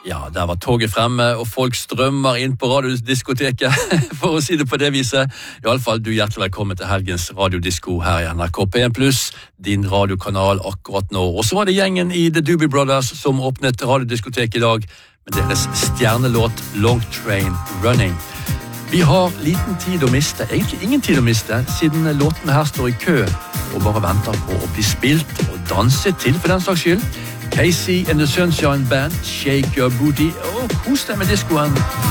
Ja, der var toget fremme, og folk strømmer inn på radiodiskoteket, for å si det på det viset. I alle fall, du er hjertelig velkommen til helgens radiodisko her i NRK P1+, din radiokanal akkurat nå. Og så var det gjengen i The Doobie Brothers som åpnet radiodiskoteket i dag, med deres stjernelåt Long Train Running. Vi har liten tid å miste, egentlig ingen tid å miste, siden låtene her står i kø, og bare venter på å bli spilt og danset til for den slags skyld. Casey and the Sunshine Band, Shake Your Booty, og kos deg med diskoen.